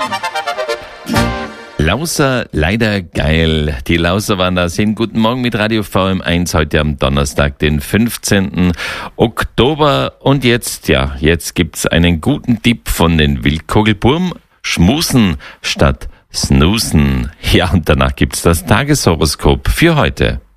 Lauser, leider geil. Die Lauserwanderer sind guten Morgen mit Radio VM1 heute am Donnerstag, den 15. Oktober. Und jetzt gibt's einen guten Tipp von den Wildkogelburm. Schmusen statt snoosen. Ja, und danach gibt's das Tageshoroskop für heute.